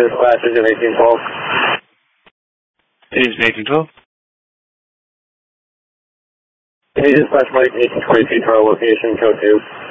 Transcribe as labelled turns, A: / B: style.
A: Dispatch is in 1812.
B: It is 1812.
A: Can you dispatch Mike 1822 to our location, code 2?